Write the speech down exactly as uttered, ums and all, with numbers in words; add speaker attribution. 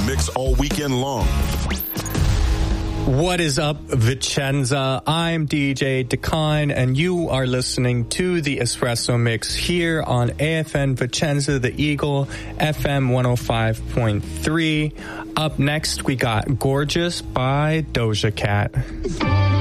Speaker 1: mix all weekend long.
Speaker 2: What is up, Vicenza? I'm D J Decline, and you are listening to the Espresso Mix here on A F N Vicenza, the Eagle, F M one oh five point three. Up next, we got Gorgeous by Doja Cat.